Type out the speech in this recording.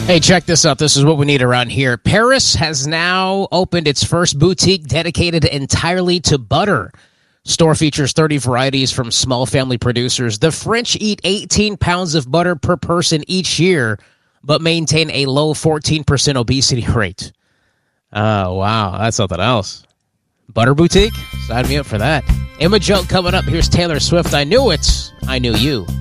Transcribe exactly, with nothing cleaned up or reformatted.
Hey, check this out. This is what we need around here. Paris has now opened its first boutique dedicated entirely to butter. Store features thirty varieties from small family producers. The French eat eighteen pounds of butter per person each year, but maintain a low fourteen percent obesity rate. Oh, wow. That's something else. Butter boutique? Sign me up for that. Image joke coming up. Here's Taylor Swift. I knew it. I knew you.